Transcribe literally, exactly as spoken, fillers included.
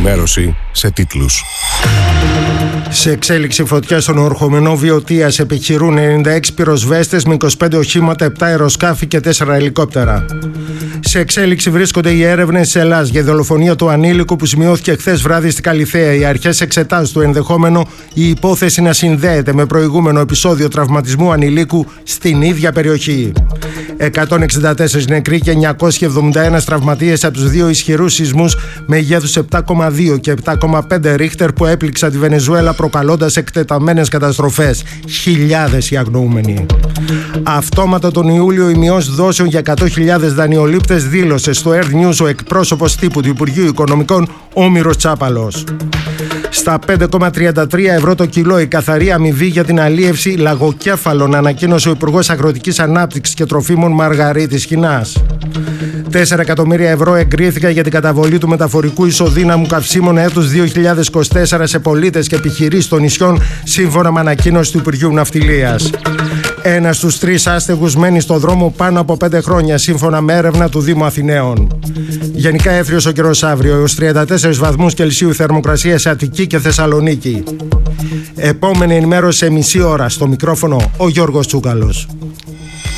ενημέρωση σε τίτλους. Σε εξέλιξη φωτιά στον ορχομενό Βιωτίας επιχειρούν ενενήντα έξι πυροσβέστες με είκοσι πέντε οχήματα, επτά αεροσκάφη και τέσσερα ελικόπτερα. Σε εξέλιξη βρίσκονται οι έρευνες της Ελλάς για δολοφονία του ανήλικου που σημειώθηκε χθες βράδυ στην Καλιθέα. Οι αρχές εξετάζουν το ενδεχόμενο η υπόθεση να συνδέεται με προηγούμενο επεισόδιο τραυματισμού ανηλίκου στην ίδια περιοχή. εκατόν εξήντα τέσσερις νεκροί και εννιακόσιοι εβδομήντα ένα τραυματίες από τους δύο ισχυρούς σεισμούς μεγέθους επτά κόμμα δύο και επτά κόμμα πέντε ρίχτερ που έπληξαν τη Βενεζουέλα, προκαλώντας εκτεταμένες καταστροφές. Χιλιάδες οι αγνοούμενοι. Αυτόματα τον Ιούλιο η μειώση δόσεων για εκατό χιλιάδες δανειολήπτες, δήλωσε στο Earth News ο εκπρόσωπος τύπου του Υπουργείου Οικονομικών Όμηρος Τσάπαλος. Στα πέντε κόμμα τριάντα τρία ευρώ το κιλό η καθαρή αμοιβή για την αλίευση λαγοκέφαλων, ανακοίνωσε ο Υπουργός Αγροτικής Ανάπτυξης και Τροφίμων Μαργαρίτης Χινάς. τέσσερα εκατομμύρια ευρώ εγκρίθηκαν για την καταβολή του μεταφορικού ισοδύναμου καυσίμων έτους δύο χιλιάδες είκοσι τέσσερα σε πολίτες και επιχειρήσεις των νησιών, σύμφωνα με ανακοίνωση του Υπουργείου Ναυτιλίας. Ένας στους τρεις άστεγους μένει στο δρόμο πάνω από πέντε χρόνια, σύμφωνα με έρευνα του Δήμου Αθηναίων. Γενικά έθριος ο καιρός αύριο, έως τριάντα τέσσερις βαθμούς Κελσίου θερμοκρασία σε Αττική και Θεσσαλονίκη. Επόμενη ενημέρωση σε μισή ώρα. Στο μικρόφωνο ο Γιώργος Τσούκαλος.